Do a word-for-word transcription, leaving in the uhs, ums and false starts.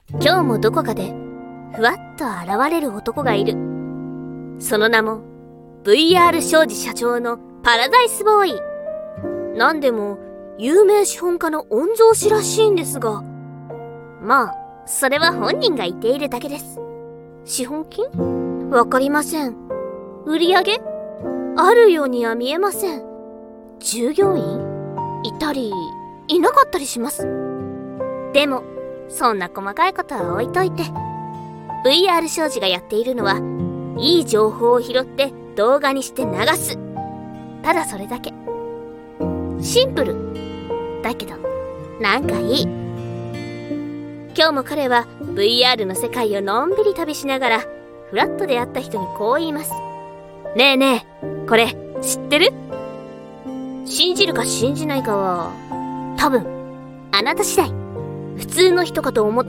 今日もどこかでふわっと現れる男がいる。その名も ブイアール 商事社長のパラダイスボーイ。なんでも有名資本家の御曹司らしいんですが、まあそれは本人が言っているだけです。資本金？わかりません。売り上げ？あるようには見えません。従業員？いたりいなかったりします。でもそんな細かいことは置いといて、 ブイアール 商事がやっているのはいい情報を拾って動画にして流す。ただそれだけ。シンプルだけどなんかいい。今日も彼は ブイアール の世界をのんびり旅しながらフラッと出会った人にこう言います。ねえねえ、これ知ってる？信じるか信じないかは多分あなた次第。普通の人かと思った